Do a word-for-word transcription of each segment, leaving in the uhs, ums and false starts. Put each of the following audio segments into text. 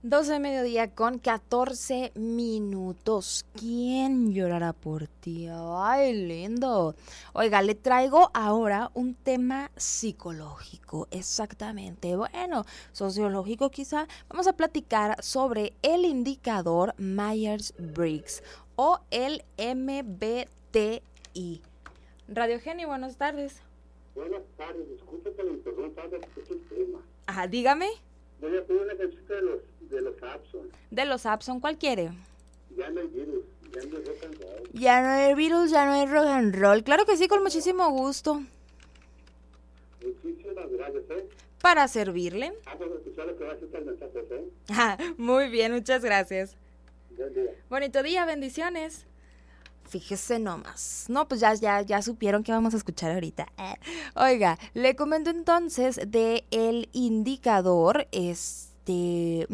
doce de mediodía con catorce minutos. ¿Quién llorará por ti? Ay, lindo. Oiga, le traigo ahora un tema psicológico. Exactamente. Bueno, sociológico quizá. Vamos a platicar sobre el indicador Myers-Briggs o el M B T I. Radio Geni, buenas tardes. Buenas tardes, disculpe que le interrumpa, es el tema. Ajá, dígame. Yo ya pedí una canción de los, de los Abson. De los Abson, ¿cuál quiere? Ya no hay virus, ya no hay rock and roll. Ya no hay virus, ya no hay rock and roll. Claro que sí, con muchísimo gusto. Muchísimas gracias, ¿eh? Para servirle. Vamos a escuchar lo que va a hacer el mensaje, ¿eh? Ah, muy bien, muchas gracias. Buen día. Bonito día, bendiciones. Fíjese nomás. No, pues ya, ya, ya supieron que vamos a escuchar ahorita. Eh. Oiga, le comento entonces de el indicador este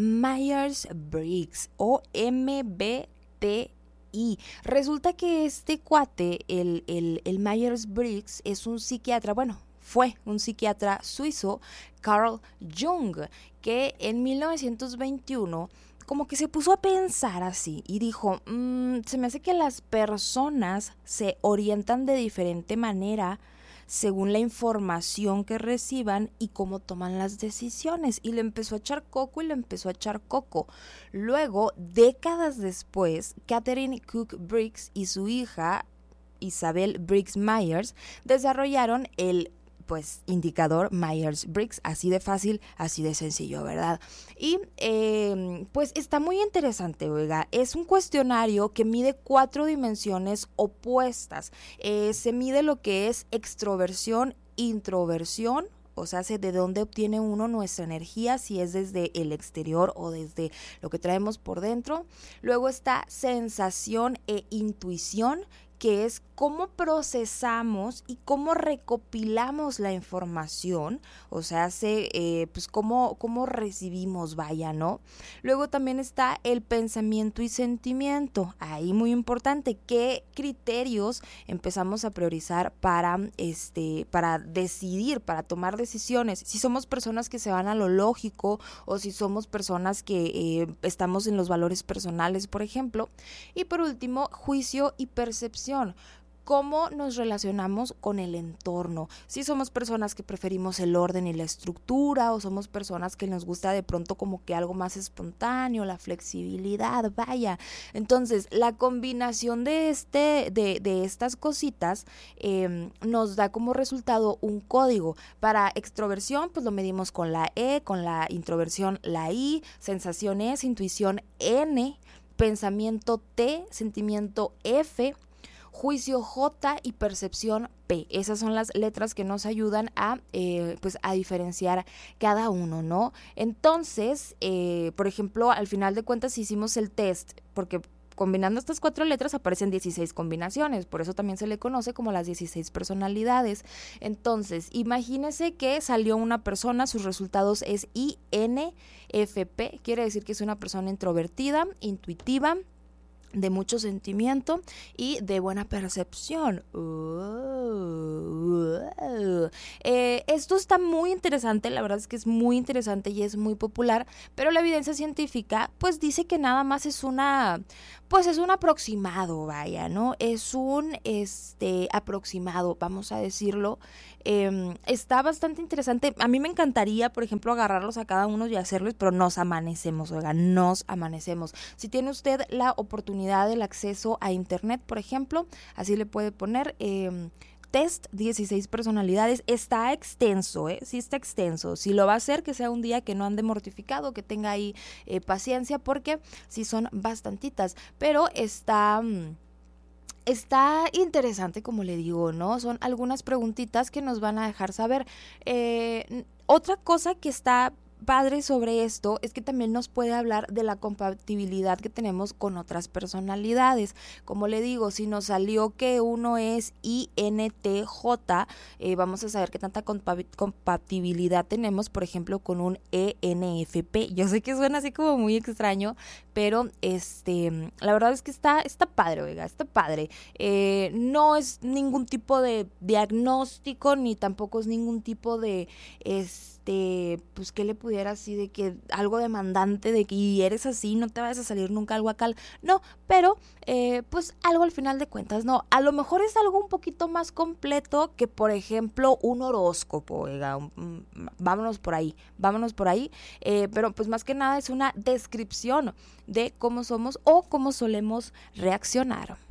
Myers-Briggs o M B T I. Resulta que este cuate, el, el, el Myers-Briggs, es un psiquiatra, bueno, fue un psiquiatra suizo, Carl Jung, que en mil novecientos veintiuno como que se puso a pensar así y dijo, mmm, se me hace que las personas se orientan de diferente manera según la información que reciban y cómo toman las decisiones. Y le empezó a echar coco y le empezó a echar coco. Luego, décadas después, Catherine Cook Briggs y su hija, Isabel Briggs Myers, desarrollaron el pues indicador Myers-Briggs, así de fácil, así de sencillo, ¿verdad? Y eh, pues está muy interesante, oiga, es un cuestionario que mide cuatro dimensiones opuestas, eh, se mide lo que es extroversión, introversión, o sea, de dónde obtiene uno nuestra energía, si es desde el exterior o desde lo que traemos por dentro. Luego está sensación e intuición, que es cómo procesamos y cómo recopilamos la información, o sea, se, eh, pues cómo, cómo recibimos, vaya, ¿no? Luego también está el pensamiento y sentimiento, ahí muy importante, qué criterios empezamos a priorizar para, este, para decidir, para tomar decisiones, si somos personas que se van a lo lógico o si somos personas que eh, estamos en los valores personales, por ejemplo. Y por último, juicio y percepción. ¿Cómo nos relacionamos con el entorno? Si somos personas que preferimos el orden y la estructura o somos personas que nos gusta de pronto como que algo más espontáneo, la flexibilidad, vaya. Entonces, la combinación de, este, de, de estas cositas eh, nos da como resultado un código. Para extroversión, pues lo medimos con la E, con la introversión la I, sensación S, intuición N, pensamiento T, sentimiento F, juicio J y percepción P. Esas son las letras que nos ayudan a, eh, pues a diferenciar cada uno, ¿no? Entonces, eh, por ejemplo, al final de cuentas hicimos el test, porque combinando estas cuatro letras aparecen dieciséis combinaciones, por eso también se le conoce como las dieciséis personalidades. Entonces, imagínese que salió una persona, sus resultados es I N F P, quiere decir que es una persona introvertida, intuitiva, de mucho sentimiento y de buena percepción. Uh, uh. Eh, esto está muy interesante, la verdad es que es muy interesante y es muy popular, pero la evidencia científica pues dice que nada más es una, pues es un aproximado, vaya, ¿no? Es un este aproximado, vamos a decirlo. Eh, está bastante interesante. A mí me encantaría, por ejemplo, agarrarlos a cada uno y hacerlos, pero nos amanecemos, oiga, nos amanecemos. Si tiene usted la oportunidad del acceso a internet, por ejemplo, así le puede poner eh, test dieciséis personalidades. Está extenso, ¿eh? Sí está extenso. Si lo va a hacer, que sea un día que no ande mortificado, que tenga ahí eh, paciencia, porque sí son bastantitas, pero está... Mmm, Está interesante, como le digo, ¿no? Son algunas preguntitas que nos van a dejar saber. Eh, otra cosa que está padre sobre esto es que también nos puede hablar de la compatibilidad que tenemos con otras personalidades. Como le digo, si nos salió que uno es I N T J, eh, vamos a saber qué tanta compa- compatibilidad tenemos, por ejemplo, con un E N F P. Yo sé que suena así como muy extraño, pero este, la verdad es que está, está padre, oiga, está padre. Eh, no es ningún tipo de diagnóstico, ni tampoco es ningún tipo de... Este, este, pues que le pudiera así de que algo demandante de que y eres así, no te vayas a salir nunca algo acá, no, pero eh, pues algo al final de cuentas, no, a lo mejor es algo un poquito más completo que por ejemplo un horóscopo, oiga, un, un, vámonos por ahí, vámonos por ahí, eh, pero pues más que nada es una descripción de cómo somos o cómo solemos reaccionar.